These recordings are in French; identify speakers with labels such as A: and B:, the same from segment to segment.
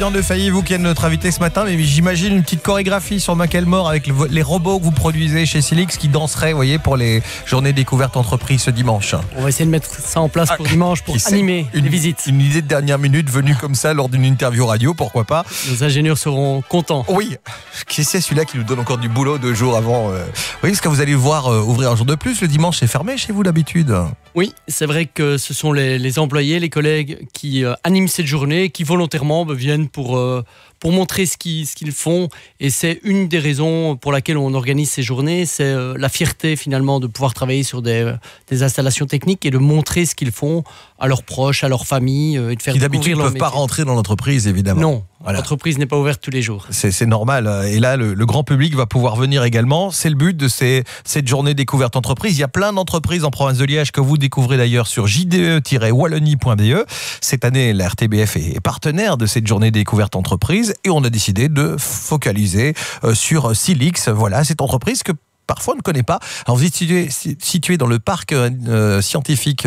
A: De Failly, vous qui êtes notre invité ce matin, mais j'imagine une petite chorégraphie sur Macklemore avec les robots que vous produisez chez Silix qui danseraient, vous voyez, pour les journées découvertes entreprises ce dimanche.
B: On va essayer de mettre ça en place pour dimanche pour animer les visites.
A: Une idée de dernière minute venue comme ça lors d'une interview radio, pourquoi pas.
B: Nos ingénieurs seront contents.
A: Oui, qui c'est celui-là qui nous donne encore du boulot 2 jours avant Oui, est-ce que vous allez voir ouvrir un jour de plus? Le dimanche, c'est fermé chez vous d'habitude?
B: Oui, c'est vrai que ce sont les employés, les collègues qui animent cette journée, qui volontairement viennent pour montrer ce qu'ils font. Et c'est une des raisons pour laquelle on organise ces journées. C'est la fierté finalement de pouvoir travailler sur des installations techniques et de montrer ce qu'ils font à leurs proches, à leurs familles. Et de faire
A: qui d'habitude ne peuvent pas rentrer dans l'entreprise, évidemment.
B: Non, voilà. L'entreprise n'est pas ouverte tous les jours.
A: C'est normal. Et là, le grand public va pouvoir venir également. C'est le but de cette journée découverte entreprise. Il y a plein d'entreprises en province de Liège que vous découvrez d'ailleurs sur jde-wallonie.be. Cette année, la RTBF est partenaire de cette journée découverte entreprise et on a décidé de focaliser sur Silix. Voilà, cette entreprise que parfois on ne connaît pas. Alors vous êtes situé dans le parc scientifique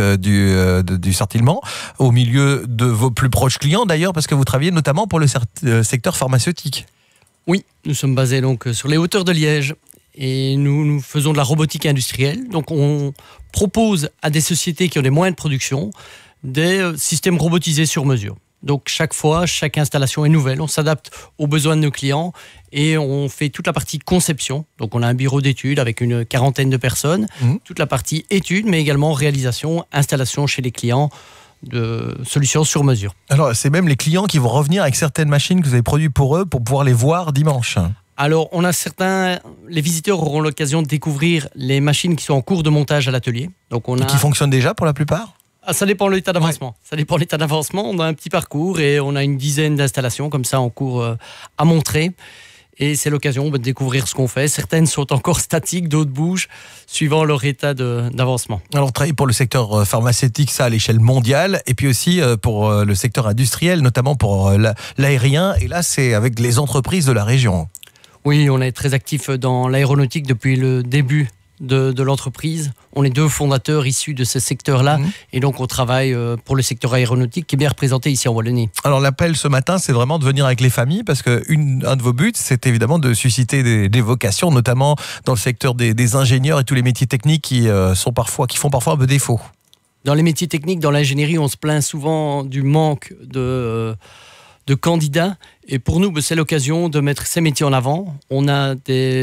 A: du Sartillement, au milieu de vos plus proches clients d'ailleurs, parce que vous travaillez notamment pour le secteur pharmaceutique.
B: Oui, nous sommes basés donc sur les hauteurs de Liège et nous faisons de la robotique industrielle. Donc on propose à des sociétés qui ont des moyens de production des systèmes robotisés sur mesure. Donc chaque fois, chaque installation est nouvelle, on s'adapte aux besoins de nos clients et on fait toute la partie conception. Donc on a un bureau d'études avec une 40aine de personnes, toute la partie études, mais également réalisation, installation chez les clients de solutions sur mesure.
A: Alors c'est même les clients qui vont revenir avec certaines machines que vous avez produites pour eux pour pouvoir les voir dimanche.
B: Alors on a les visiteurs auront l'occasion de découvrir les machines qui sont en cours de montage à l'atelier. Donc
A: et qui fonctionnent déjà pour la plupart?
B: Ça dépend de l'état d'avancement. Ouais. Ça dépend de l'état d'avancement. On a un petit parcours et on a une dizaine d'installations comme ça en cours à montrer. Et c'est l'occasion de découvrir ce qu'on fait. Certaines sont encore statiques, d'autres bougent, suivant leur état d'avancement.
A: Alors, travailler pour le secteur pharmaceutique, ça à l'échelle mondiale, et puis aussi pour le secteur industriel, notamment pour l'aérien. Et là, c'est avec les entreprises de la région.
B: Oui, on est très actif dans l'aéronautique depuis le début de l'entreprise. On est 2 fondateurs issus de ce secteur-là et donc on travaille pour le secteur aéronautique qui est bien représenté ici en Wallonie. Alors
A: l'appel ce matin, c'est vraiment de venir avec les familles parce que un de vos buts, c'est évidemment de susciter des vocations, notamment dans le secteur des ingénieurs et tous les métiers techniques qui font parfois un peu défaut.
B: Dans les métiers techniques, dans l'ingénierie, on se plaint souvent du manque de candidats et pour nous, c'est l'occasion de mettre ces métiers en avant. On a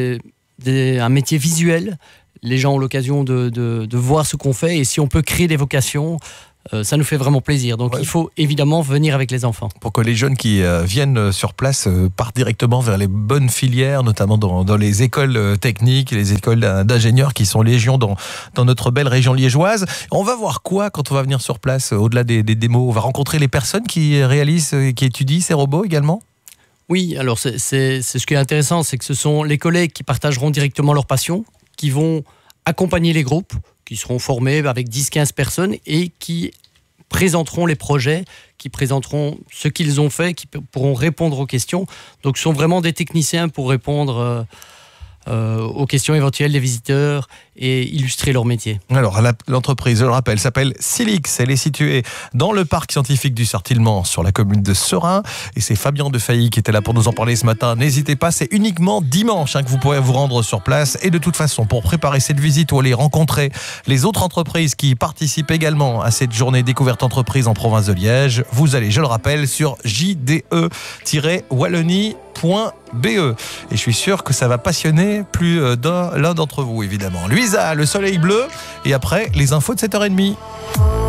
B: un métier visuel. Les gens ont l'occasion de voir ce qu'on fait et si on peut créer des vocations, ça nous fait vraiment plaisir. Donc il faut évidemment venir avec les enfants.
A: Pour que les jeunes qui viennent sur place partent directement vers les bonnes filières, notamment dans les écoles techniques, les écoles d'ingénieurs qui sont légion dans notre belle région liégeoise. On va voir quoi quand on va venir sur place, au-delà des démos? On va rencontrer les personnes qui réalisent, qui étudient ces robots également?
B: Oui, alors c'est ce qui est intéressant, c'est que ce sont les collègues qui partageront directement leur passion, qui vont accompagner les groupes, qui seront formés avec 10-15 personnes et qui présenteront les projets, qui présenteront ce qu'ils ont fait, qui pourront répondre aux questions. Donc ce sont vraiment des techniciens pour répondre aux questions éventuelles des visiteurs et illustrer leur métier.
A: Alors l'entreprise, je le rappelle, s'appelle Silix. Elle est située dans le parc scientifique du Sartillement sur la commune de Serein et c'est Fabien de Failly qui était là pour nous en parler ce matin. N'hésitez pas, c'est uniquement dimanche que vous pourrez vous rendre sur place et de toute façon pour préparer cette visite ou aller rencontrer les autres entreprises qui participent également à cette journée découverte entreprise en province de Liège, vous allez, je le rappelle, sur jde-wallonie.be et je suis sûr que ça va passionner plus l'un d'entre vous évidemment. Luisa, le soleil bleu et après les infos de 7h30.